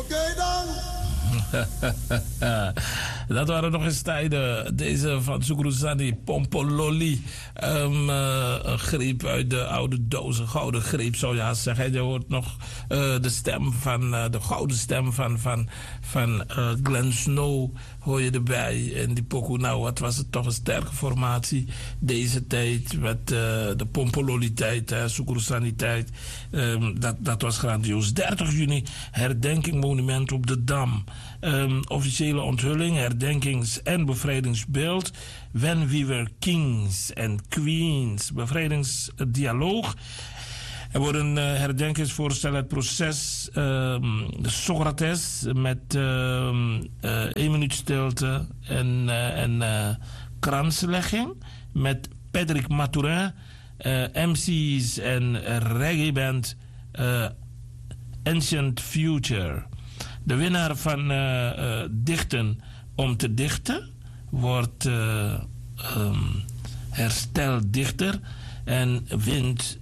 Oké dan. Dat waren nog eens tijden. Deze van Sukrusani Pompololi. Een greep uit de oude doos. Een gouden greep zou je haast zeggen. Je hoort nog de stem van de gouden stem van Glenn Snow. Hoor je erbij. En die pokoe, nou, wat was het toch een sterke formatie. Deze tijd met de Pompololi-tijd, Sukrusani-tijd. Dat was grandioos. 30 juni, herdenking monument op de Dam. Officiële onthulling, herdenkings- en bevrijdingsbeeld. When we were kings and queens. Bevrijdingsdialoog. Er wordt een herdenkingsvoorstel, het proces Socrates met 1 minuut stilte en kranslegging. Met Patrick Mathurin, MC's en reggae-band Ancient Future. De winnaar van Dichten om te dichten wordt hersteldichter en wint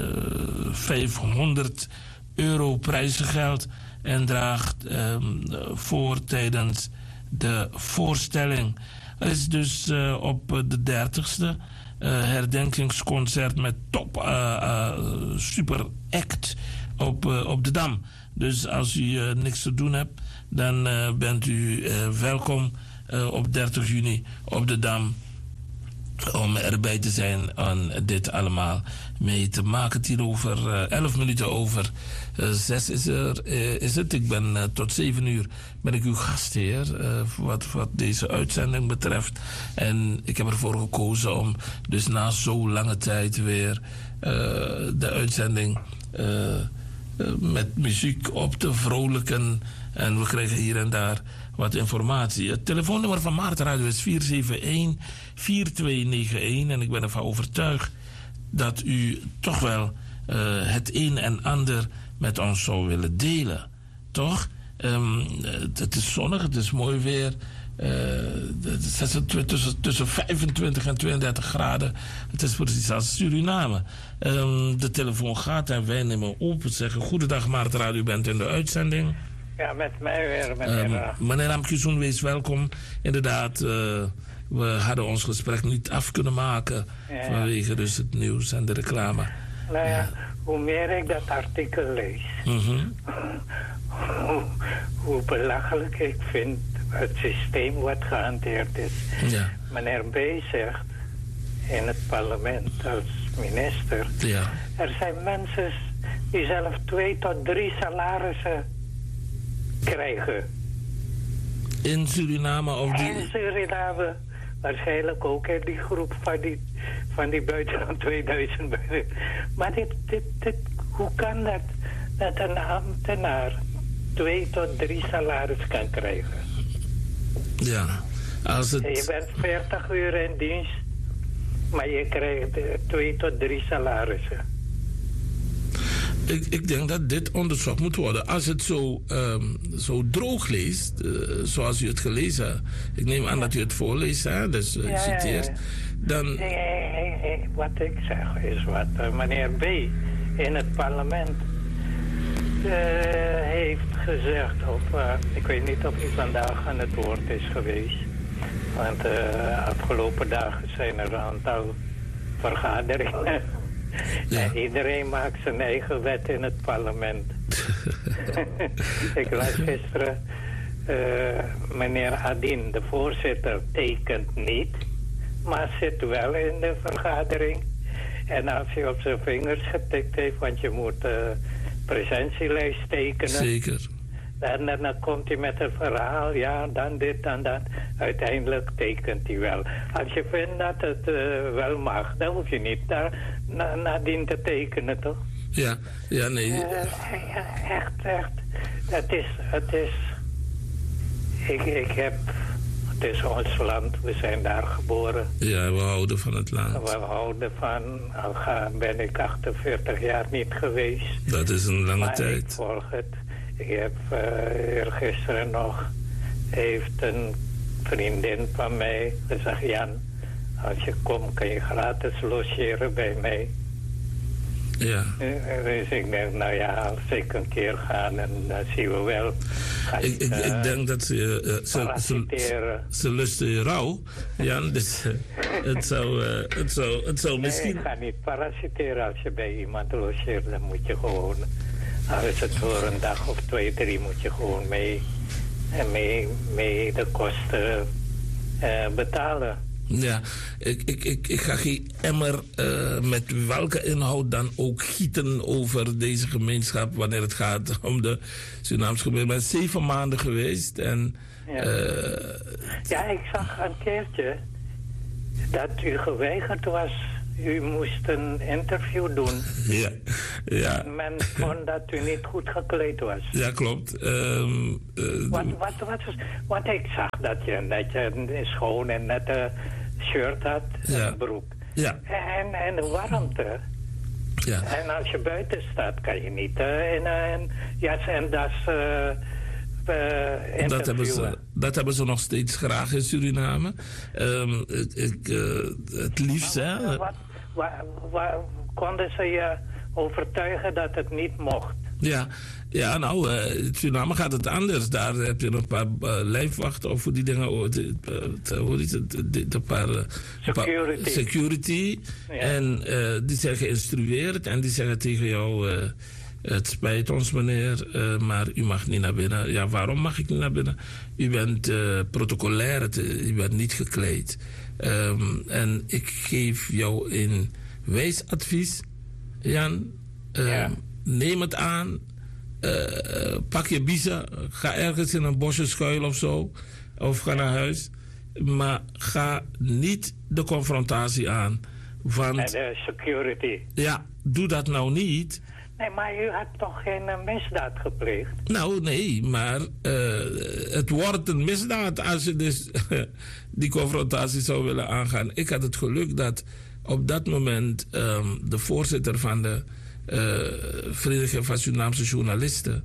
€500 prijzengeld en draagt voor tijdens de voorstelling. Het is dus op de 30ste herdenkingsconcert met top super act op de Dam. Dus als u niks te doen hebt, dan bent u welkom op 30 juni op de Dam om erbij te zijn aan dit allemaal mee te maken. Het hier over 11 minuten over 6 is het. Ik ben tot 7 uur ben ik uw gastheer wat deze uitzending betreft. En ik heb ervoor gekozen om dus na zo lange tijd weer de uitzending met muziek op te vrolijken. En we krijgen hier en daar wat informatie. Het telefoonnummer van Maarten Radio is 471-4291. En ik ben ervan overtuigd dat u toch wel het een en ander met ons zou willen delen. Toch? Het is zonnig, het is mooi weer. Tussen 25 en 32 graden. Het is precies als Suriname. De telefoon gaat en wij nemen op. We zeggen goedendag Maarten Radio, u bent in de uitzending. Ja, met mij weer, meneer Ramkizun, wees welkom. Inderdaad, we hadden ons gesprek niet af kunnen maken vanwege dus het nieuws en de reclame. Nou ja, hoe meer ik dat artikel lees, hoe belachelijk ik vind het systeem wat gehanteerd is. Ja. Meneer B. zegt in het parlement als minister, er zijn mensen die zelf 2 tot 3 salarissen krijgen. In Suriname of die... In Suriname. Waarschijnlijk ook in die groep van die buitenland 2000. Maar hoe kan dat? Dat een ambtenaar 2 tot 3 salaris kan krijgen. Ja. Als het... Je bent 40 uur in dienst, maar je krijgt 2 tot 3 salarissen. Ik denk dat dit onderzocht moet worden. Als het zo droog leest, zoals u het gelezen hebt. Ik neem aan dat u het voorleest, hè? Dus citeert. Dan... Wat ik zeg is wat meneer B. in het parlement heeft gezegd. Ik weet niet of hij vandaag aan het woord is geweest. Want de afgelopen dagen zijn er een aantal vergaderingen. Ja. En iedereen maakt zijn eigen wet in het parlement. Ik las gisteren, meneer Adin, de voorzitter, tekent niet, maar zit wel in de vergadering. En als hij op zijn vingers getikt heeft, want je moet presentielijst tekenen. Zeker. En dan komt hij met een verhaal, ja, dan dit, dan dat. Uiteindelijk tekent hij wel. Als je vindt dat het wel mag, dan hoef je niet nadien te tekenen, toch? Ja, nee. Echt. Het is ons land, we zijn daar geboren. Ja, we houden van het land. We houden van, al ben ik 48 jaar niet geweest. Dat is een lange tijd. Ik volg het. Ik heb gisteren nog, heeft een vriendin van mij gezegd, Jan, als je komt kan je gratis logeren bij mij. Ja. Dus ik denk, nou ja, als ik een keer ga, dan zien we wel. Ik denk dat ze lusten je rouw, Jan. Dus het zou misschien... Nee, ik ga niet parasiteren. Als je bij iemand logeert, dan moet je gewoon... Al is het voor een dag of 2, 3, moet je gewoon mee de kosten betalen. Ja, ik ga geen emmer met welke inhoud dan ook gieten over deze gemeenschap wanneer het gaat om de Surinaamse gemeenschap. Ik ben 7 maanden geweest en... Ja, ik zag een keertje dat u geweigerd was. U moest een interview doen. Ja. Men vond dat u niet goed gekleed was. Ja, klopt. Want ik zag dat je een schoon en nette shirt had en een broek. Ja. En de warmte. Ja. En als je buiten staat, kan je niet in een jas en das interviewen. Dat hebben ze nog steeds graag in Suriname. Het liefst, hè? Konden ze je overtuigen dat het niet mocht? Ja, nou, in Suriname gaat het anders. Daar heb je een paar lijfwachten of voor die dingen. Hoe is het? Een paar security. Ja. En die zijn geïnstrueerd en die zeggen tegen jou... het spijt ons, meneer, maar u mag niet naar binnen. Ja, waarom mag ik niet naar binnen? U bent protocolair, u bent niet gekleed. En ik geef jou een wijs advies, Jan. Neem het aan. Pak je biezen. Ga ergens in een bosje schuilen of zo. Of ga naar huis. Maar ga niet de confrontatie aan. Want, en de security. Ja, doe dat nou niet. Nee, maar u had toch geen misdaad gepleegd? Nou, nee, maar het wordt een misdaad als je dus die confrontatie zou willen aangaan. Ik had het geluk dat op dat moment de voorzitter van de Vereniging van Surinaamse Journalisten...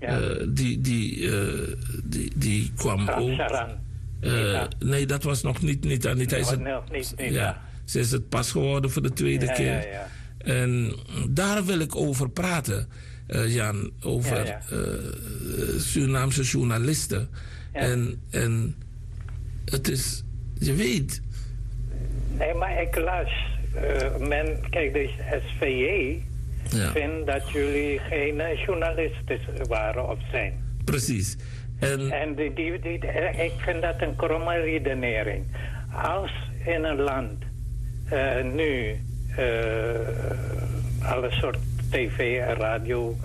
die kwam ook... Nee, dat was nog niet. Hij is ze is het pas geworden voor de tweede keer. Ja. En daar wil ik over praten, Jan. Over Surinaamse journalisten. Ja. En het is... Je weet... Nee, maar ik las... kijk, de SVJ vindt dat jullie geen journalisten waren of zijn. Precies. En ik vind dat een kromme redenering. Als in een land nu alle soort tv en radio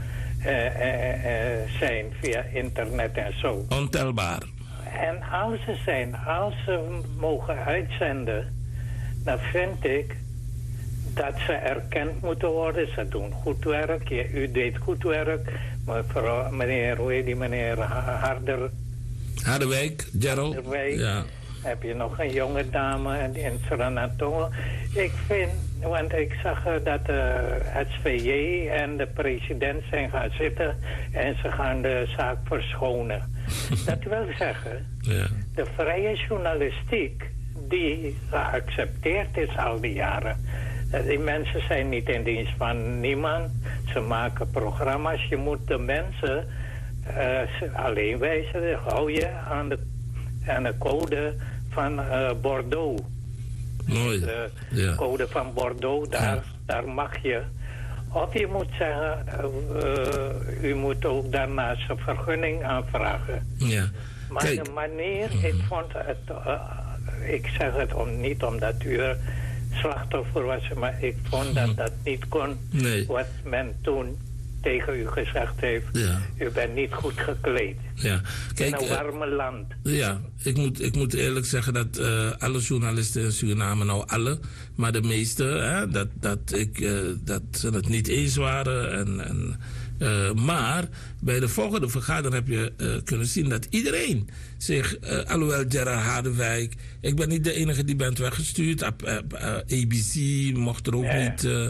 zijn via internet en zo. Ontelbaar. En als ze mogen uitzenden, dan vind ik dat ze erkend moeten worden. Ze doen goed werk. U deed goed werk. Meneer, hoe heet die meneer? Harderwijk, Gerald. Ja. Heb je nog een jonge dame in Suriname? Ik vind, want ik zag dat het SVJ en de president zijn gaan zitten en ze gaan de zaak verschonen. Dat wil zeggen, de vrije journalistiek die geaccepteerd is al die jaren. Die mensen zijn niet in dienst van niemand. Ze maken programma's. Je moet de mensen alleen wijzen. Hou je aan de code van Bordeaux. Mooi. De code van Bordeaux, daar mag je. Of je moet zeggen, u moet ook daarnaast een vergunning aanvragen. Ja. Maar kijk, de manier, ik vond het... ik zeg het niet omdat u er slachtoffer was, maar ik vond dat dat niet kon. Nee. Wat men toen tegen u gezegd heeft. Ja. U bent niet goed gekleed. Ja. Kijk, in een warme land. Ja, ik moet eerlijk zeggen dat alle journalisten in Suriname, nou alle, maar de meeste, hè, dat ze het niet eens waren. Maar bij de volgende vergadering heb je kunnen zien dat iedereen zich, alhoewel Gerard Harderwijk, ik ben niet de enige die bent weggestuurd. ABC mocht er ook niet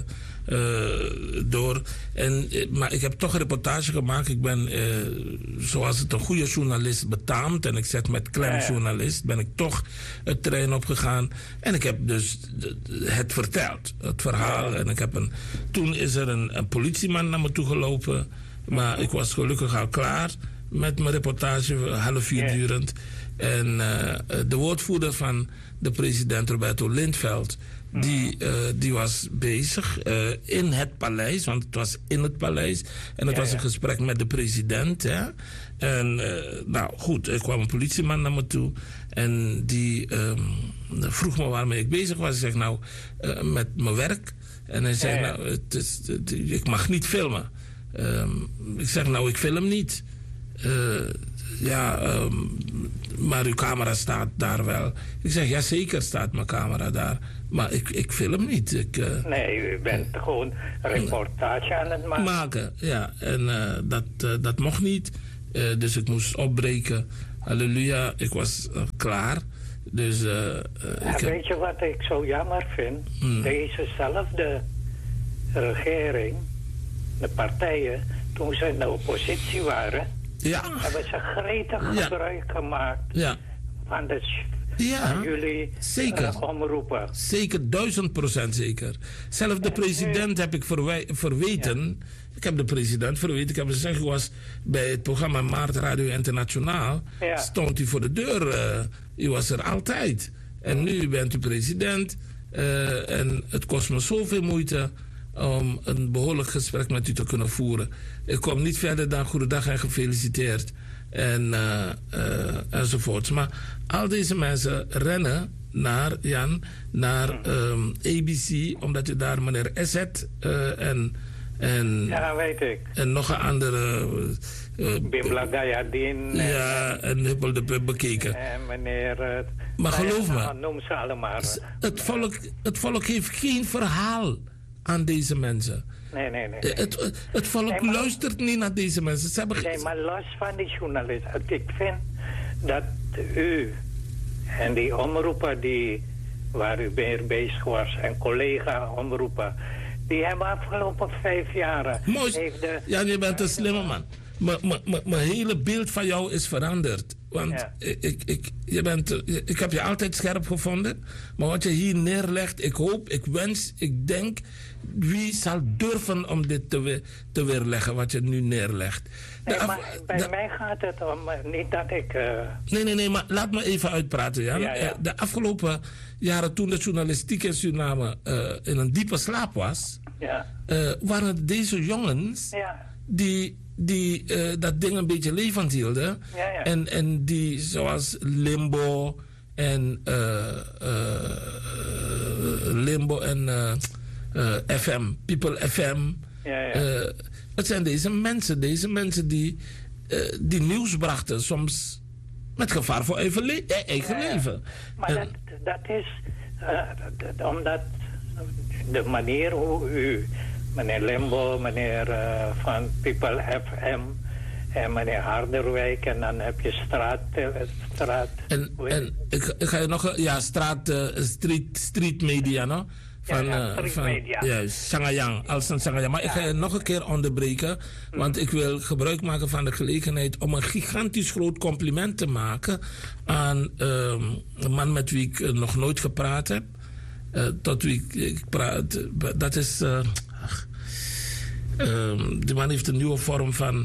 door. Maar ik heb toch een reportage gemaakt. Ik ben, zoals het een goede journalist betaamt, en ik zeg met klem journalist, ben ik toch het terrein opgegaan. En ik heb dus het verteld, het verhaal. En ik heb toen is er een politieman naar me toe gelopen. Maar ik was gelukkig al klaar met mijn reportage, 3:30 durend. En de woordvoerder van de president, Roberto Lindveld, die was bezig in het paleis, want het was in het paleis. En het was een gesprek met de president. Hè? En nou goed, er kwam een politieman naar me toe. En die vroeg me waarmee ik bezig was. Ik zeg nou, met mijn werk. En hij zei nou, ik mag niet filmen. Ik zeg nou, ik film niet. Maar uw camera staat daar wel. Ik zeg, ja zeker staat mijn camera daar. Maar ik film niet. Nee, u bent gewoon een reportage aan het maken. Ja. En dat mocht niet. Dus ik moest opbreken. Halleluja, ik was klaar. Dus, weet je wat ik zo jammer vind? Dezezelfde regering, de partijen, toen ze in de oppositie waren, hebben ze gretig gebruik gemaakt van jullie omroepen. Zeker, 1000% zeker. Zelfs de president heb ik verweten. Ik heb de president verweten. Ik heb gezegd, ik was bij het programma Maart Radio Internationaal. Stond hij voor de deur. U was er altijd. En nu bent u president. En het kost me zoveel moeite om een behoorlijk gesprek met u te kunnen voeren. Ik kom niet verder dan goedendag en gefeliciteerd. Enzovoorts. Maar al deze mensen rennen naar ABC, omdat je daar meneer Esset ja, weet ik. En nog een andere... Bimla Gayadin. Ja, en Huppel de Pub bekeken. En meneer... maar geloof me, noem ze allemaal. Het volk heeft geen verhaal aan deze mensen. Nee. Het volk luistert niet naar deze mensen. Maar los van die journalisten. Ik vind dat u en die omroepen waar u mee bezig was, en collega-omroepen, die hebben afgelopen 5 jaar... Ja, je bent een slimme man. Mijn hele beeld van jou is veranderd. Want ik heb je altijd scherp gevonden. Maar wat je hier neerlegt, ik hoop, ik wens, ik denk... Wie zal durven om dit te weerleggen wat je nu neerlegt? Maar bij mij gaat het om, niet dat ik... Nee, maar laat me even uitpraten, Jan. Ja. De afgelopen jaren, toen de journalistiek in Suriname in een diepe slaap was... waren het deze jongens die dat ding een beetje levend hielden. En die, zoals Limbo en FM, People FM. Het zijn deze mensen die nieuws brachten, soms met gevaar voor eigen leven. Maar dat is omdat de manier hoe u, meneer Limbo, meneer van People FM en meneer Harderwijk, en dan heb je straat. En ik ga je nog street media, no? Van Sangayang, Alsan Sangayang. Maar ik ga je nog een keer onderbreken, want ik wil gebruik maken van de gelegenheid om een gigantisch groot compliment te maken aan een man met wie ik nog nooit gepraat heb. Tot wie ik praat. Dat is... die man heeft een nieuwe vorm van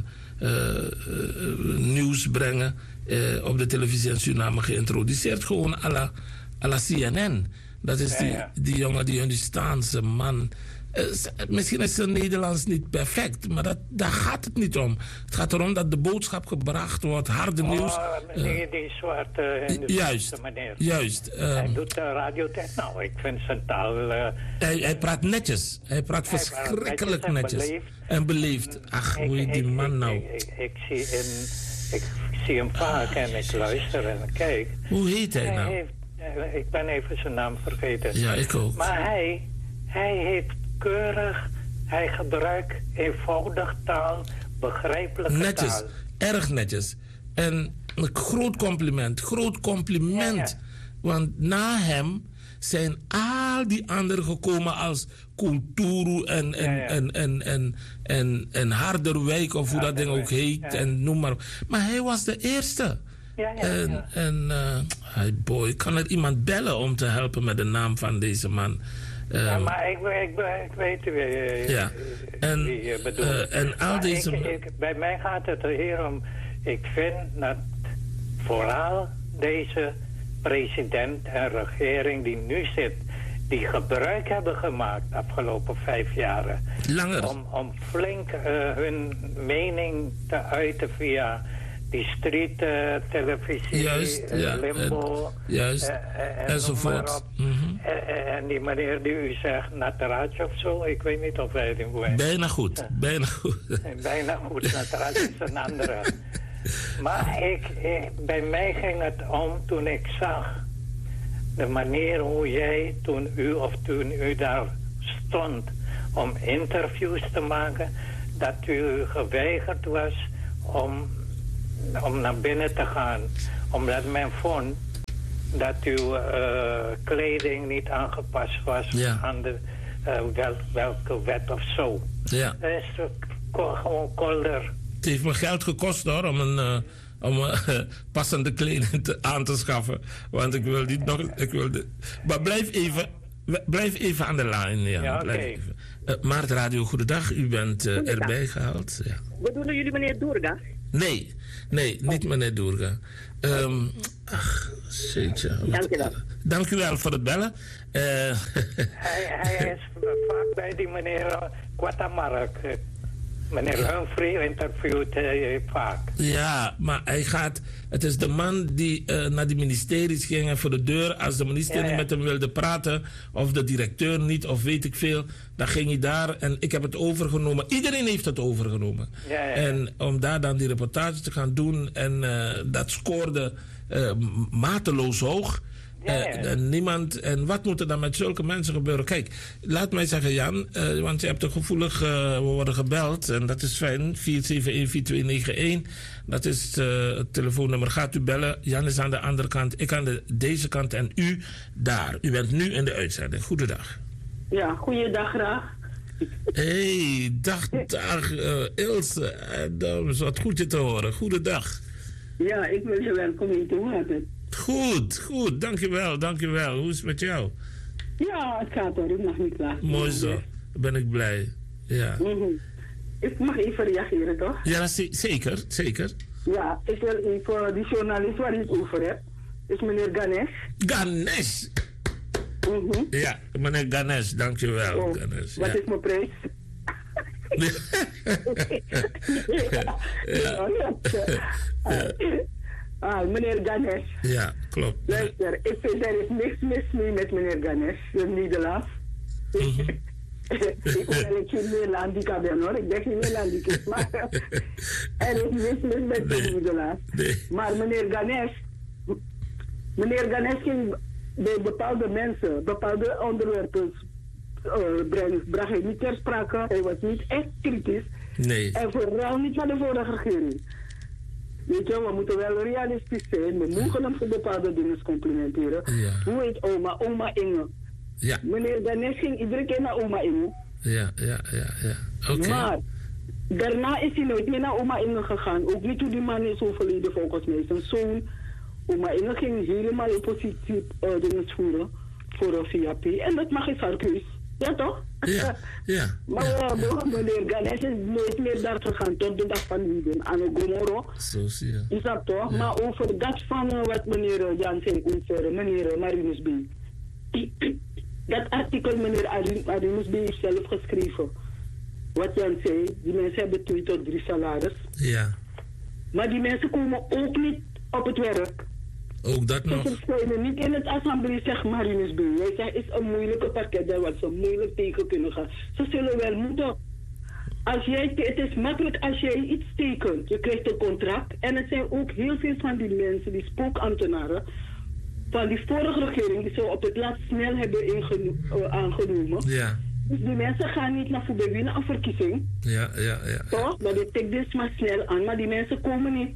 nieuws brengen op de televisie in Suriname geïntroduceerd. Gewoon à la CNN. Dat is die jongen, die Hindustaanse man. Misschien is zijn Nederlands niet perfect, maar daar gaat het niet om. Het gaat erom dat de boodschap gebracht wordt, harde nieuws. Die zwarte Hindustaanse meneer. Juist. Hij doet radiotijd. Nou, ik vind zijn taal... Hij praat netjes. Hij praat verschrikkelijk netjes. En beleefd. Ach, hoe heet die man nou? Ik zie hem vaak en ik luister en ik kijk. Hoe heet hij nou? Ik ben even zijn naam vergeten. Ja, ik ook. Maar hij heeft keurig, hij gebruikt eenvoudig taal, begrijpelijke netjes, taal. Erg netjes. En een groot compliment. Want na hem zijn al die anderen gekomen als Kulturu en Harderwijk, of hoe dat ding ook heet, en noem maar. Maar hij was de eerste. Boy, kan er iemand bellen om te helpen met de naam van deze man? Ja, maar ik weet wie je bedoelt. En al deze... bij mij gaat het er hier om... Ik vind dat vooral deze president en regering die nu zit... die gebruik hebben gemaakt de afgelopen 5 jaar... Langer. Om flink hun mening te uiten via... die street televisie, juist, Limbo, enzovoort. En die meneer die u zegt, Nataraja of zo, ik weet niet of wij die woont. Bijna goed. Bijna goed, Nataraja is een andere. Maar bij mij ging het om toen ik zag de manier hoe jij, toen u daar stond om interviews te maken, dat u geweigerd was om naar binnen te gaan. Omdat men vond dat uw kleding niet aangepast was aan de welke wet of zo. Ja. Dat is gewoon kolder. Het heeft me geld gekost hoor, om passende kleding aan te schaffen. Want ik wil niet nog... Maar blijf even aan de lijn. Ja, oké. Maart Radio, goedendag. U bent erbij gehaald. Ja. Bedoelen jullie meneer Doerga? Nee, niet meneer Doerga. Zeetje. Dank u wel voor het bellen. Hij is vaak bij die meneer Quatamark. Meneer Humphrey interviewt vaak. Ja, maar hij gaat... Het is de man die naar die ministeries ging en voor de deur... als de minister niet met hem wilde praten... of de directeur niet, of weet ik veel... dan ging hij daar en ik heb het overgenomen. Iedereen heeft het overgenomen. En om daar dan die reportage te gaan doen... en dat scoorde mateloos hoog... En niemand. En wat moet er dan met zulke mensen gebeuren? Kijk, laat mij zeggen, Jan, want je hebt een gevoelig. We worden gebeld en dat is fijn. 471-4291. Dat is het telefoonnummer. Gaat u bellen? Jan is aan de andere kant. Ik aan deze kant en u daar. U bent nu in de uitzending. Goedendag. Ja, goeiedag graag. Hey, dag Ilse. Dat is wat goed je te horen. Goedendag. Ja, ik wil je welkom in te horen. Goed, dankjewel. Hoe is het met jou? Ja, het gaat hoor, ik mag niet klagen. Mooi zo, ben ik blij. Ja. Ik mag even reageren, toch? Ja, zeker. Ja, ik wil even, die journalist waar ik het over heb, is meneer Ganesh. Ganesh? Ja, meneer Ganesh, dankjewel. Ganesh, wat is mijn prijs? Meneer Ganesh. Ja, klopt. Luister, ik vind er is niks mis mee met meneer Ganesh, de Nederlands. Ik wil geen Nederlandica ben hoor, ik ben geen Nederlandica, maar er is niks mis met de Nederlands. Maar meneer Ganesh ging bij bepaalde mensen, bepaalde onderwerpen bracht hij niet ter sprake, hij was niet echt kritisch. Nee. En vooral niet van de vorige regering. Weet je, we moeten wel realistisch zijn. We mogen hem voor bepaalde dingen complimenteren. Ja. Hoe heet oma Inge? Ja. Meneer Ganesh ging iedere keer naar oma Inge. Ja. Oké. Maar daarna is hij nooit meer naar oma Inge gegaan. Ook niet toen die man is overleden volgens mij. Zijn zoon, oma Inge, ging helemaal oppositie dingen voeren voor VAP. En dat mag is haar keus. Ja toch? Ja. Maar meneer Ganesh is nooit meer daar gegaan tot de dag van nu. Aan de Gomoro. Zo zie je. Is dat toch? Ja. Maar over dat van wat meneer Jan zei over meneer Marinus B. Dat artikel meneer Marinus B heeft zelf geschreven. Wat Jan zei, die mensen hebben 2 tot 3 salaris. Ja. Maar die mensen komen ook niet op het werk. Ook dat nog? Ze verschijnen niet in het assemblee, zegt Marinus B. Hij zegt, is een moeilijke pakket daar wat ze moeilijk tegen kunnen gaan. Ze zullen wel moeten. Het is makkelijk als jij iets tekent. Je krijgt een contract. En er zijn ook heel veel van die mensen, die spookambtenaren, van die vorige regering, die ze op het laatst snel hebben aangenomen. Ja. Dus die mensen gaan niet naar voren winnen een verkiezing. Ja. Toch? Maar die tikt dit maar snel aan, maar die mensen komen niet.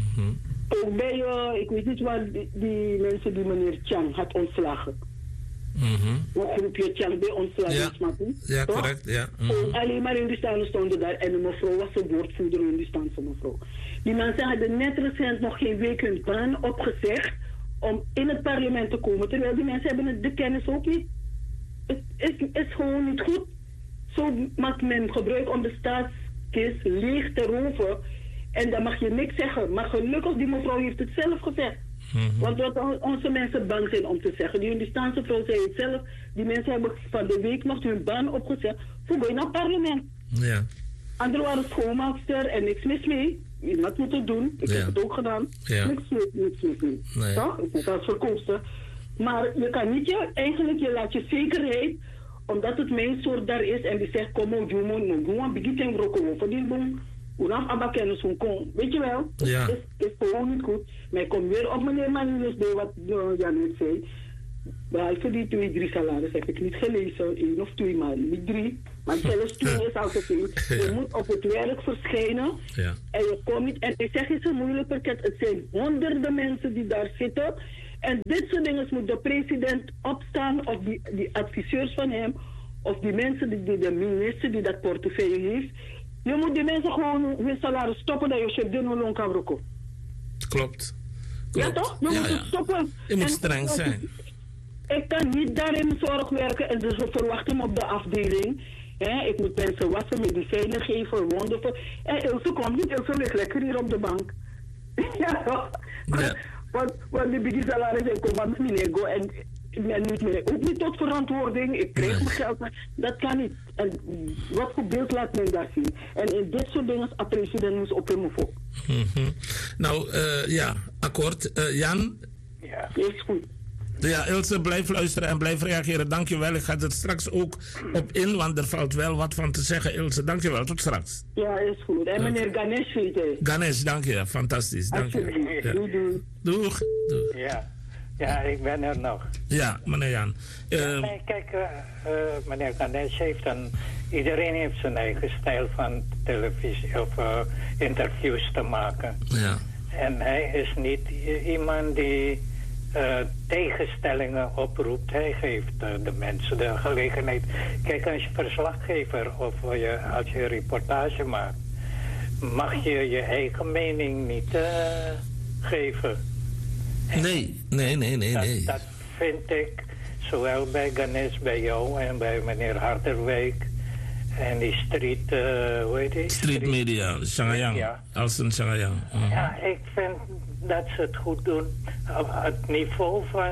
Ook bij, ik weet niet waar die mensen die meneer Chang had ontslagen. Een groepje tjang bij ons ja, correct. Ja. Alleen maar Hindustanen stonden daar en de mevrouw was de woordvoerder, een Hindustaanse mevrouw. Die mensen hadden net recent nog geen week hun baan opgezegd om in het parlement te komen, terwijl die mensen hebben de kennis ook niet. Het is gewoon niet goed. Zo maakt men gebruik om de staatskist leeg te roven en dan mag je niks zeggen. Maar gelukkig, die mevrouw heeft het zelf gezegd. Want wat onze mensen bang zijn om te zeggen. Die Hindustaanse vrouw zei het zelf. Die mensen hebben van de week nog hun baan opgezegd voor gaan naar het parlement. Ja. Anderen waren schoonmaakster en niks mis mee. Je had moeten doen. Ik heb het ook gedaan. Ja. Niks mis mee. Nee. Ja? Ik moet als verkoopster. Maar je kan niet je laat je zekerheid, omdat het mijn soort daar is en die zegt kom op, je begint en brokken voor die boom. Oenaf abakennis van kom. Weet je wel? Ja. Het is gewoon niet goed. Maar ik kom weer op meneer Marinus bij wat Jan net zei. Behalve die 2-3 salaris heb ik niet gelezen. 1 of 2 maar niet 3. Maar zelfs 2 is altijd veel. Je moet op het werk verschijnen. Ja. En je komt niet. En ik zeg het is een moeilijk pakket. Het zijn honderden mensen die daar zitten. En dit soort dingen moet de president opstaan. Of die adviseurs van hem. Of die mensen, de minister die dat portefeuille heeft. Je moet die mensen gewoon hun salaris stoppen dat je chef de non kan roken. Klopt. Ja toch? Je moet het stoppen. Je moet streng zijn. Ik kan niet daar in de zorg werken en dus we verwachten op de afdeling. Ik moet mensen wassen, medicijnen geven, wonden. En Ilse komt niet, Ilse ligt lekker hier op de bank. Ja toch? Ja. Want die biggie salaris en komen met mijn ego en men moet mij ook niet tot verantwoording. Ik kreeg mijn geld, maar dat kan niet. En wat voor beeld laat men daar zien? En in dit soort dingen als president moest op hem voor. Nou, akkoord. Jan? Ja. Is goed. Ja, Ilse, blijf luisteren en blijf reageren. Dankjewel. Ik ga er straks ook op in, want er valt wel wat van te zeggen. Ilse, dankjewel. Tot straks. Ja, is goed. En meneer Ganesh weet hij. Ganesh, dank je. Fantastisch. Dank je. Ja. Doeg. Ja, ik ben er nog. Ja, meneer Jan. Nee, kijk, meneer Ganesh iedereen heeft zijn eigen stijl van televisie of interviews te maken. Ja. En hij is niet iemand die tegenstellingen oproept. Hij geeft de mensen de gelegenheid. Kijk, als je verslaggever of als je een reportage maakt, mag je je eigen mening niet geven. Nee. Dat vind ik, zowel bij Ganesh, bij jou en bij meneer Harderwijk en die street, hoe heet die? Street media, Shanghai. Ja. Alsen Shanghai. Ja, ik vind dat ze het goed doen. Het niveau van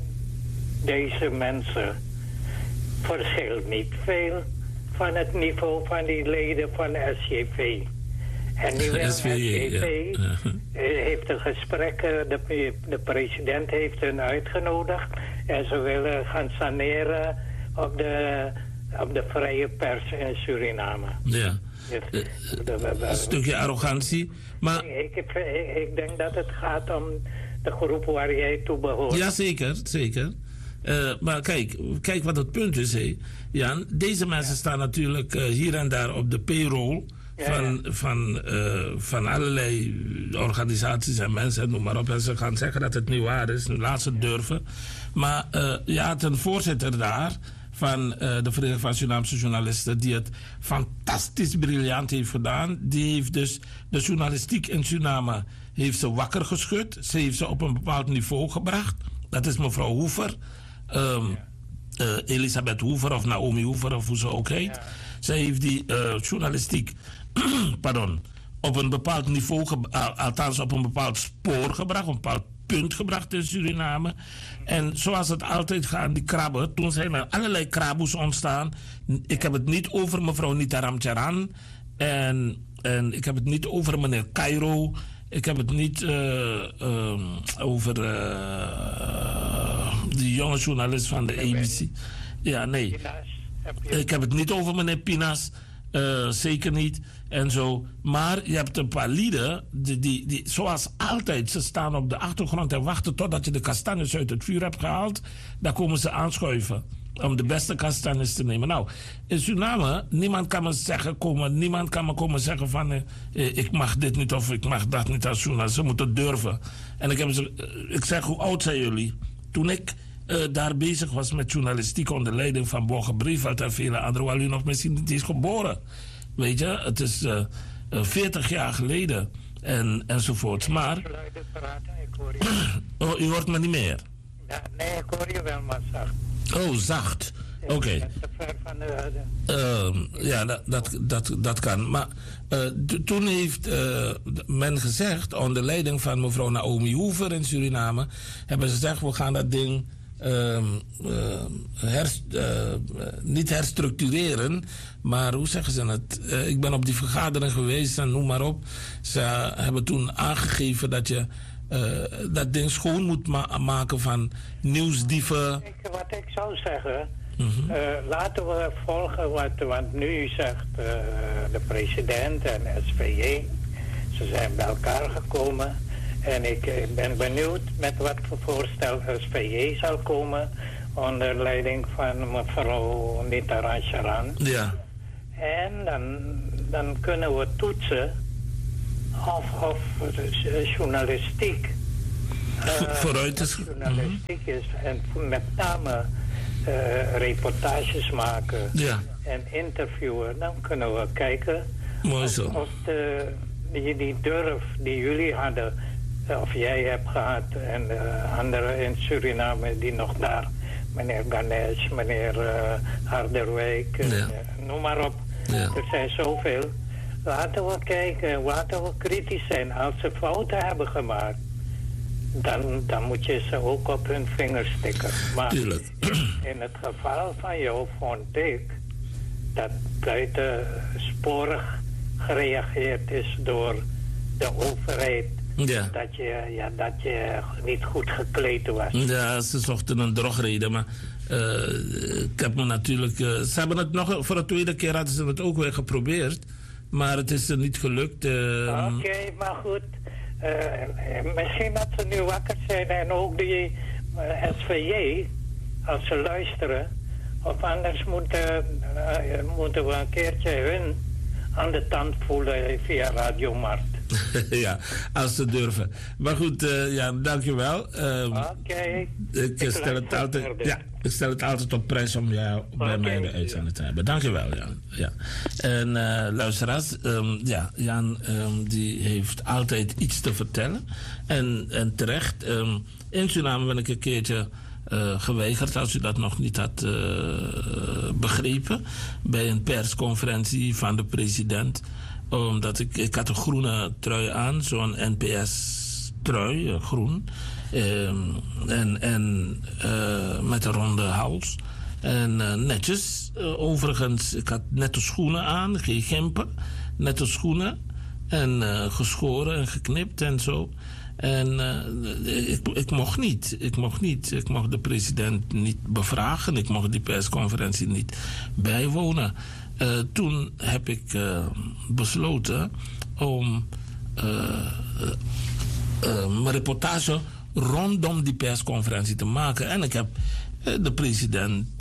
deze mensen verschilt niet veel van het niveau van die leden van de SJV. En nu de SJV heeft een gesprek, de president heeft hen uitgenodigd en ze willen gaan saneren op de vrije pers in Suriname. Ja. Een stukje arrogantie. Maar ik denk dat het gaat om de groep waar jij toe behoort. Ja, zeker. Maar kijk wat het punt is, hè, Jan. Deze mensen staan natuurlijk hier en daar op de payroll van allerlei organisaties en mensen, noem maar op. En ze gaan zeggen dat het niet waar is. Laat ze het durven. Maar je had een voorzitter daar van de Vereniging van Surinaamse Journalisten die het fantastisch briljant heeft gedaan. Die heeft dus de journalistiek in Suriname heeft ze wakker geschud. Ze heeft ze op een bepaald niveau gebracht. Dat is mevrouw Hoever. Elisabeth Hoever of Naomi Hoever of hoe ze ook heet. Ja. Zij heeft die journalistiek op een bepaald niveau, althans op een bepaald spoor gebracht, op een bepaald punt gebracht in Suriname. En zoals het altijd gaat, die krabben, toen zijn er allerlei kraboes ontstaan. Ik heb het niet over mevrouw Nita Ramcharan en ik heb het niet over meneer Cairo. Ik heb het niet over die jonge journalist van de ABC. Ja, nee. Ik heb het niet over meneer Pinas. Zeker niet. En zo. Maar je hebt een paar lieden die zoals altijd, ze staan op de achtergrond en wachten totdat je de kastanjes uit het vuur hebt gehaald. Dan komen ze aanschuiven om de beste kastanjes te nemen. Nou, in Suriname, niemand kan me komen zeggen van ik mag dit niet of ik mag dat niet als journalist. Ze moeten durven. En ik zeg, hoe oud zijn jullie? Toen ik daar bezig was met journalistiek onder leiding van Borge Brieveld en vele anderen, waar u nog misschien niet is geboren. Weet je, het is 40 jaar geleden enzovoort. Maar. Oh, u hoort me niet meer? Ja, nee, ik hoor je wel, maar zacht. Oh, zacht. Oké. Ja, dat kan. Maar toen heeft men gezegd, onder leiding van mevrouw Naomi Hoover in Suriname, hebben ze gezegd, we gaan dat ding niet herstructureren, maar hoe zeggen ze het? Ik ben op die vergadering geweest en noem maar op. Ze hebben toen aangegeven dat je dat ding schoon moet maken van nieuwsdieven. Wat ik zou zeggen, laten we volgen wat nu zegt de president en SVJ. Ze zijn bij elkaar gekomen en ik ben benieuwd met wat voor voorstel SVJ zal komen onder leiding van mevrouw Nita Rancharan. Ja. En dan kunnen we toetsen of journalistiek vooruit is. Journalistiek is en met name reportages maken en interviewen. Dan kunnen we kijken of die durf die jullie hadden, of jij hebt gehad en anderen in Suriname die nog daar, meneer Ganesh, meneer Harderwijk, noem maar op. Ja. Er zijn zoveel. Laten we kijken, laten we kritisch zijn. Als ze fouten hebben gemaakt, dan moet je ze ook op hun vingers stikken. Maar in het geval van jou vond ik dat buitensporig gereageerd is door de overheid. Ja. Dat je niet goed gekleed was. Ja, ze zochten een drogreden, maar ik heb me natuurlijk. Ze hebben het nog voor de tweede keer hadden ze het ook weer geprobeerd, maar het is er niet gelukt. Oké, maar goed. Misschien dat ze nu wakker zijn en ook die SVJ, als ze luisteren, of anders moeten we een keertje hun aan de tand voelen via Radio Mart. Ja, als ze durven. Maar goed, dankjewel. Oké. Ik stel het altijd op prijs om jou bij mij de uitzending te hebben. Dankjewel, Jan. Ja. En luisteraars, Jan die heeft altijd iets te vertellen. En terecht. In Suriname ben ik een keertje geweigerd, als u dat nog niet had begrepen, bij een persconferentie van de president. Omdat ik had een groene trui aan, zo'n NPS-trui, groen. En met een ronde hals. En netjes. Overigens, ik had nette schoenen aan, geen gimpen. Nette schoenen. En geschoren en geknipt en zo. En ik mocht niet. Ik mocht de president niet bevragen. Ik mocht die persconferentie niet bijwonen. Toen heb ik besloten om mijn reportage rondom die persconferentie te maken. En ik heb de president.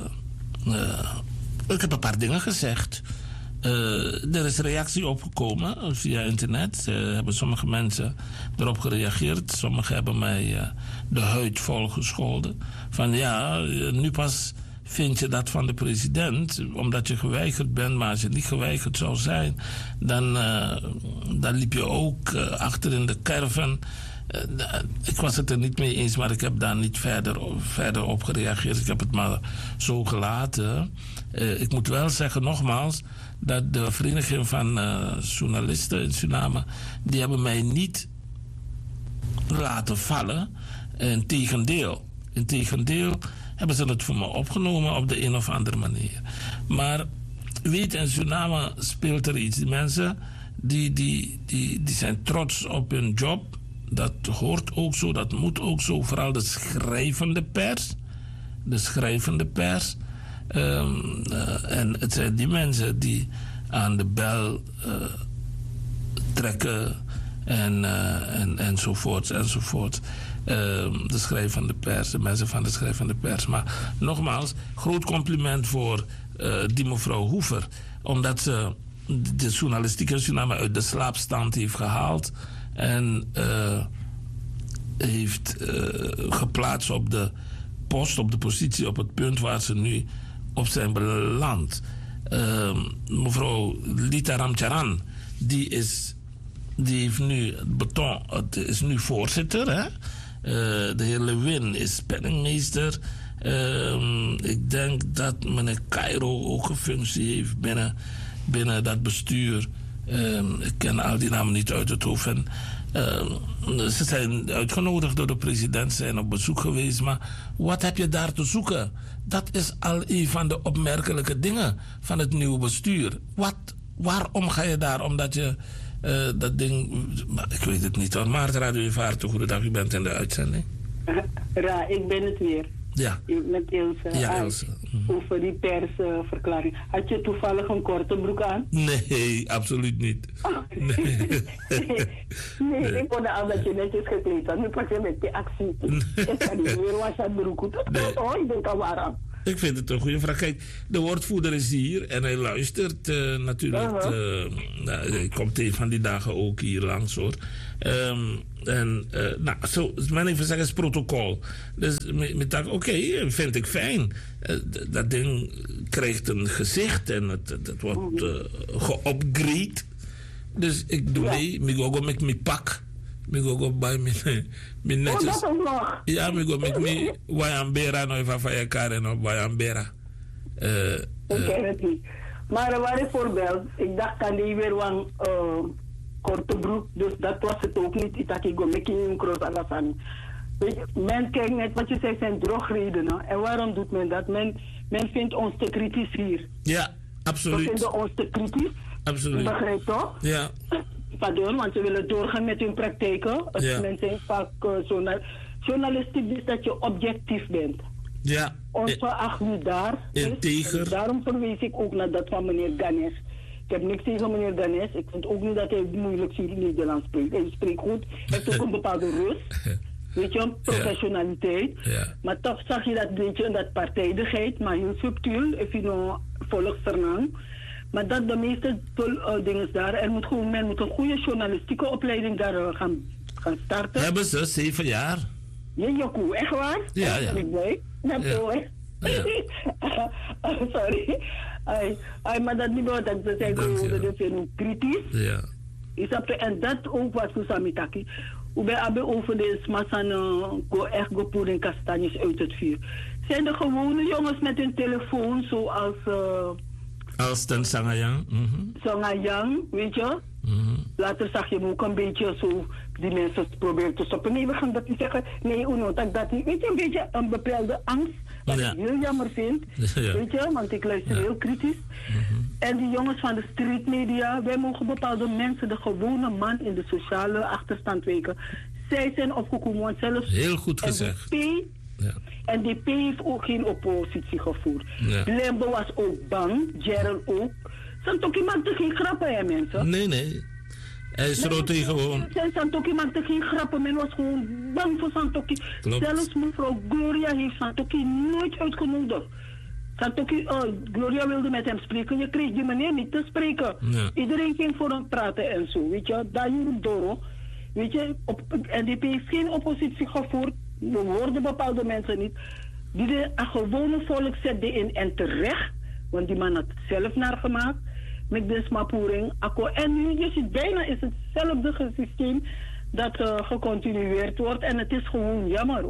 Ik heb een paar dingen gezegd. Er is reactie opgekomen via internet. Hebben sommige mensen erop gereageerd. Sommigen hebben mij de huid vol gescholden. Van nu pas vind je dat van de president, omdat je geweigerd bent. Maar als je niet geweigerd zou zijn, dan liep je ook achter in de caravan. Ik was het er niet mee eens, maar ik heb daar niet verder op gereageerd. Ik heb het maar zo gelaten. Ik moet wel zeggen, nogmaals, dat de Vereniging van Journalisten in Suriname, die hebben mij niet laten vallen. Integendeel hebben ze het voor me opgenomen op de een of andere manier. Maar weet, in Suriname speelt er iets. Die mensen die zijn trots op hun job. Dat hoort ook zo, dat moet ook zo. Vooral de schrijvende pers. En het zijn die mensen die aan de bel trekken enzovoort. De schrijvende pers, de mensen van de schrijvende pers. Maar nogmaals, groot compliment voor die mevrouw Hoover. Omdat ze de journalistiek in Suriname uit de slaapstand heeft gehaald. En heeft geplaatst op de post, op de positie, op het punt waar ze nu op zijn beland. Mevrouw Lita Ramcharan, die heeft nu beton, het is nu voorzitter. Hè? De heer Lewin is penningmeester. Ik denk dat meneer Cairo ook een functie heeft binnen dat bestuur. Ik ken al die namen niet uit het hoofd. En, ze zijn uitgenodigd door de president, zijn op bezoek geweest. Maar wat heb je daar te zoeken? Dat is al een van de opmerkelijke dingen van het nieuwe bestuur. Waarom ga je daar? Omdat je dat ding... Ik weet het niet hoor. Maarten Radio Vaart, goedendag, u bent in de uitzending. Ra, ik ben het weer. Ja. Met Ilse. Ja, Ilse. Over die persverklaring. Had je toevallig een korte broek aan? Nee, absoluut niet. Nee, ik vond al dat je netjes gekleed had. Nu pas je met die actie. Ik ga niet meer was dat broek. Dat ik denk al waarom. Ik vind het een goede vraag. Kijk, de woordvoerder is hier en hij luistert natuurlijk. Hij komt een van die dagen ook hier langs hoor. Zo, men even zeggen, is protocol. Dus met dat, oké, vind ik fijn. Dat ding krijgt een gezicht en het wordt geupgrade. Dus ik doe mee. Ik ga met mijn pak. Ik ga bij mijn netjes. Ja, ik ga met mijn Wayambera nog even van elkaar en op Wayambera. Ik ken het niet. Maar er waren voorbeeld. Ik dacht, kan die weer een korte broek. Dus dat was het ook niet. Ik dacht, ik ga met een cross alasani. Men kijkt net wat je zegt, zijn drogredenen. En waarom doet men dat? Men vindt ons te kritisch hier. Ja, absoluut. We vinden ons te kritisch. Absoluut. Begrijp toch? Ja. Pardon, want ze willen doorgaan met hun praktijken. Ja. Men zijn vaak journalistiek is dat je objectief bent. Ja. Ongeacht wie daar is. Integer. Daarom verwees ik ook naar dat van meneer Ganes. Ik heb niks tegen meneer Ganes. Ik vind ook niet dat hij moeilijk Nederlands spreekt. Hij spreekt goed. Hij heeft ook een bepaalde rust. Weet je, professionaliteit. Ja. Maar toch zag je dat beetje, dat partijdigheid, maar heel subtiel, even nog volksverlang. Maar dat de meeste dingen daar, men moet een goede journalistieke opleiding daar gaan starten. Hebben ze 7 jaar? Jokoe, echt waar? Ja. Ik blij. Sorry. Maar dat niet dat ze zijn gewoon kritisch. Ja. En dat ook wat voor Samitaki. Hoe bij over de smassan echt gepoerde kastanjes uit het vuur. Zijn de gewone jongens met hun telefoon zoals... Als ten Sangayang. Sangayang, weet je. Later zag je hem ook een beetje zo, die mensen proberen te stoppen. Nee, we gaan dat niet zeggen. Nee, dat niet. Weet je, een beetje een bepaalde angst. Wat ik heel jammer vind. Ja. Weet je, want ik luister heel kritisch. En die jongens van de streetmedia, wij mogen bepaalde mensen, de gewone man in de sociale achterstand weken. Zij zijn opgekomen, want zelfs... Heel goed gezegd. NDP heeft ook geen oppositie gevoerd. Ja. Lembo was ook bang, Gerald ook. Zijn toch iemand te geen grappen, hè mensen? Nee. Hij is rood gewoon. Zijn toch iemand te geen grappen, men was gewoon bang voor Santoki. Zelfs mevrouw Gloria heeft Santoki nooit uitgenodigd. Santoki, Gloria wilde met hem spreken, je kreeg die meneer niet te spreken. Ja. Iedereen ging voor hem praten en zo, weet je. Daar hielp Doro. Weet je, NDP heeft geen oppositie gevoerd. We hoorden bepaalde mensen niet. Die de gewone volk zette in en terecht. Want die man had het zelf naar gemaakt. Met de smapoering. En nu je ziet bijna is hetzelfde systeem dat gecontinueerd wordt. En het is gewoon jammer.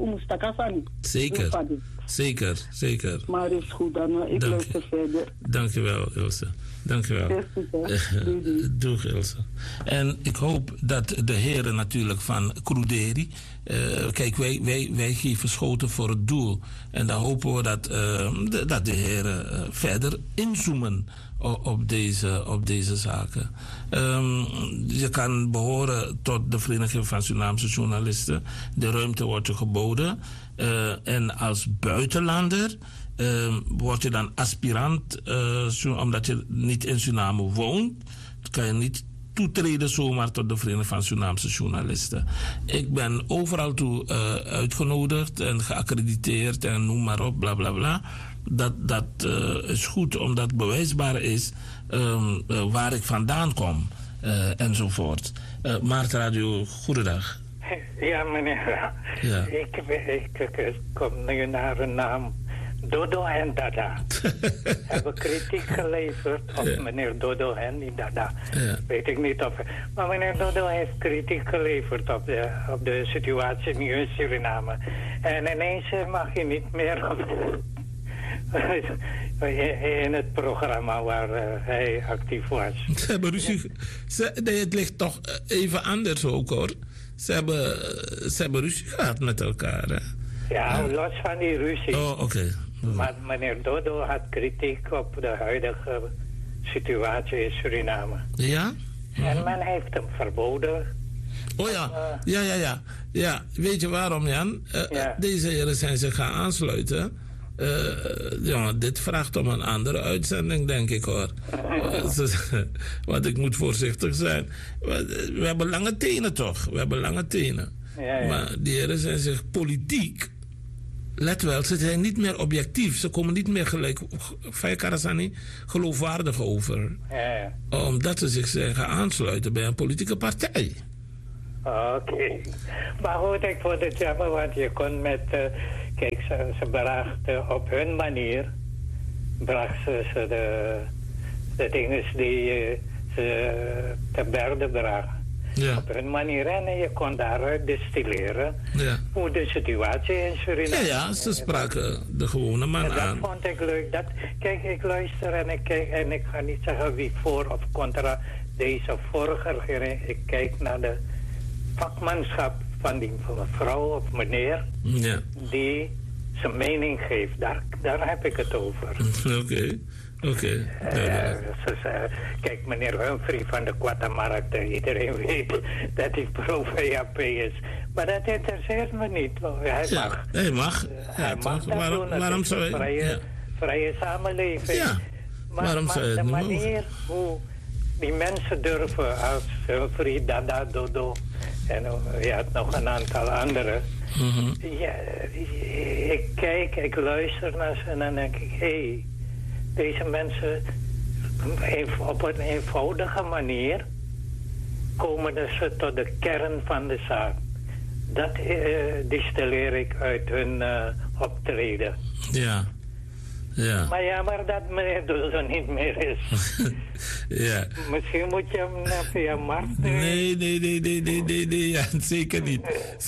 Zeker. Maar het is goed dan. Ik luister verder. Dankjewel, Ilse. Dankjewel. Doeg, Ilse. En ik hoop dat de heren natuurlijk van Cruderi... kijk, wij geven schoten voor het doel. En dan hopen we dat de heren verder inzoomen op deze zaken. Je kan behoren tot de Vereniging van Surinaamse Journalisten. De ruimte wordt je geboden. En als buitenlander... word je dan aspirant, omdat je niet in Suriname woont, kan je niet toetreden zomaar tot de Vereniging van Surinaamse Journalisten. Ik ben overal toe uitgenodigd en geaccrediteerd en noem maar op, bla bla bla. Dat is goed, omdat bewijsbaar is waar ik vandaan kom enzovoort. Maarten Radio, goedendag. Ja, meneer. Ja. Ik kom nu naar een naam. Dodo en Dada. Hebben kritiek geleverd op meneer Dodo en niet Dada. Ja. Weet ik niet of... Maar meneer Dodo heeft kritiek geleverd op de situatie nu in Suriname. En ineens mag je niet meer in het programma waar hij actief was. Ze hebben ruzie... het ligt toch even anders ook, hoor. Ze hebben ruzie gehad met elkaar, hè? Ja, los van die ruzie. Oh, oké. Maar meneer Dodo had kritiek op de huidige situatie in Suriname. Ja? En men heeft hem verboden. Oh ja. Ja, weet je waarom, Jan? Deze heren zijn zich gaan aansluiten. Dit vraagt om een andere uitzending, denk ik, hoor. Want ik moet voorzichtig zijn. We hebben lange tenen, toch? We hebben lange tenen. Ja. Maar die heren zijn zich politiek... Let wel, ze zijn niet meer objectief. Ze komen niet meer gelijk... Faye Karasani, geloofwaardig over. Ja. Omdat ze zich zijn gaan aansluiten bij een politieke partij. Oké. Maar goed, ik vond het jammer, want je kon met... kijk, ze brachten op hun manier... brachten ze de dingen die ze te berde brachten. Ja. Op hun manier. En je kon daaruit distilleren hoe de situatie in Suriname... Ja, ze spraken de gewone man aan. Dat vond ik leuk. Kijk, ik luister en ik kijk... En ik ga niet zeggen wie voor of contra deze vorige regering. Ik kijk naar de vakmanschap van die mevrouw of meneer... die zijn mening geeft. Daar heb ik het over. Oké. Kijk, meneer Humphrey van de Quatamarkt, iedereen weet dat hij pro-VAP is. Maar dat interesseert me niet. Hij mag. Hij mag dat waarom zou hij... Vrije samenleving. Ja, maar de manier hoe die mensen durven als Humphrey, Dada, Dodo... en je had nog een aantal anderen... Mm-hmm. Ja, ik kijk, ik luister naar ze en dan denk ik... Hé, deze mensen op een eenvoudige manier komen ze tot de kern van de zaak. Dat distilleer ik uit hun optreden. Ja. Maar jammer dat meneer Dodo niet meer is. Ja. Misschien moet je hem via Mart... Nee, ja, zeker niet.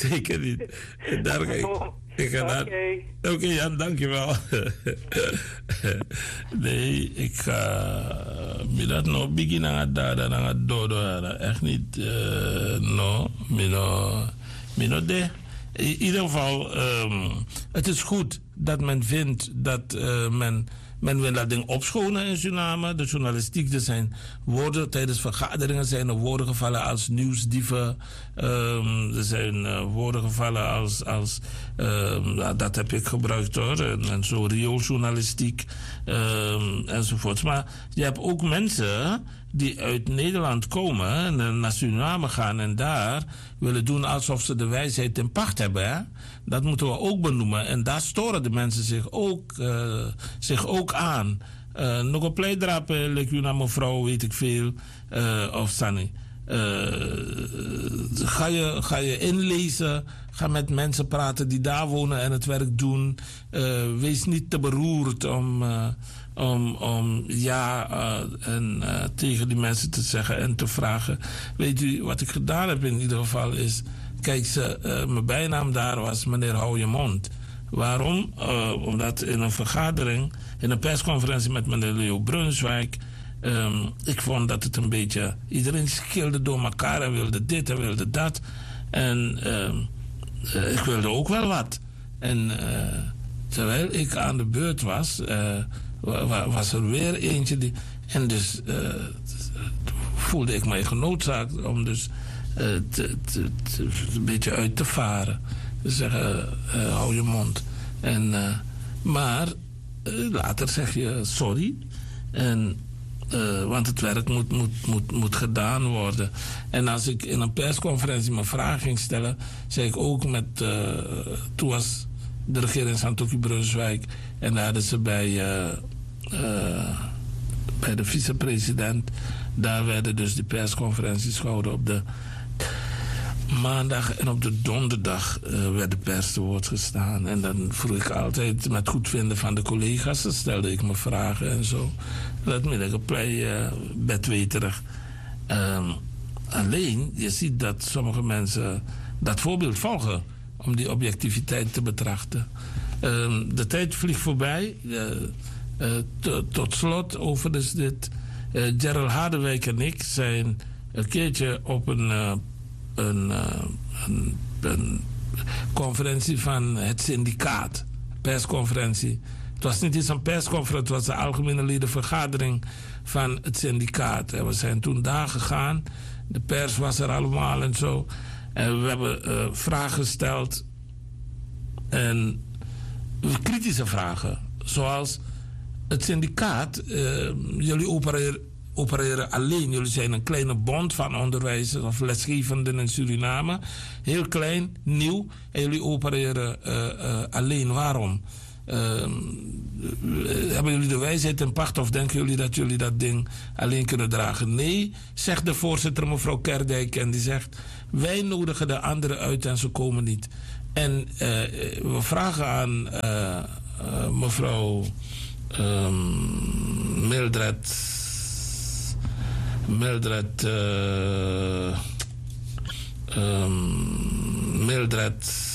Daar ga ik... Oké, Jan, dankjewel. Nee, ik ga... dat nog beginnen aan het dodo. Echt niet... Mino de. In ieder geval, het is goed dat men vindt dat men wil dat ding opschonen in Suriname. De journalistiek, er zijn woorden tijdens vergaderingen zijn er woorden gevallen als nieuwsdieven. Er zijn woorden gevallen als dat heb ik gebruikt hoor. En zo riooljournalistiek enzovoorts. Maar je hebt ook mensen die uit Nederland komen en naar Suriname gaan en daar willen doen alsof ze de wijsheid in pacht hebben. Hè? Dat moeten we ook benoemen. En daar storen de mensen zich ook aan. Nog een pleidraap, like u naar mevrouw, weet ik veel, of Sunny. Ga je inlezen, ga met mensen praten die daar wonen en het werk doen. Wees niet te beroerd om tegen die mensen te zeggen en te vragen. Weet u, wat ik gedaan heb in ieder geval is... Kijk, mijn bijnaam daar was meneer Hou je mond. Waarom? Omdat in een vergadering, in een persconferentie met meneer Leo Brunswijk... ik vond dat het een beetje... Iedereen schilde door elkaar en wilde dit en wilde dat. En ik wilde ook wel wat. En terwijl ik aan de beurt was... was er weer eentje die... En dus voelde ik mij genoodzaakt om dus... een beetje uit te varen. Dus zeggen, hou je mond. Maar later zeg je sorry. Want het werk moet gedaan worden. En als ik in een persconferentie mijn vraag ging stellen... zei ik ook met... toen was de regering in Santoki Brunswijk... en daar hadden ze bij de vicepresident... daar werden dus die persconferenties gehouden op de maandag en op de donderdag werd de pers te woord gestaan. En dan vroeg ik altijd met goedvinden van de collega's. Dan stelde ik me vragen en zo. Dat middag een plei bedweterig. Alleen, je ziet dat sommige mensen dat voorbeeld volgen om die objectiviteit te betrachten. De tijd vliegt voorbij. Tot slot, overigens dit. Gerald Hadewijk en ik zijn een keertje op een conferentie van het syndicaat. Persconferentie. Het was niet eens een persconferentie, het was de algemene ledenvergadering van het syndicaat. En we zijn toen daar gegaan. De pers was er allemaal en zo. En we hebben vragen gesteld. En kritische vragen. Zoals het syndicaat. Jullie opereren alleen. Jullie zijn een kleine bond van onderwijzers of lesgevenden in Suriname. Heel klein, nieuw. En jullie opereren alleen. Waarom? Hebben jullie de wijsheid in pacht of denken jullie dat jullie dat ding alleen kunnen dragen? Nee, zegt de voorzitter mevrouw Kerdijk. En die zegt, wij nodigen de anderen uit en ze komen niet. En we vragen aan mevrouw Mildred Mildred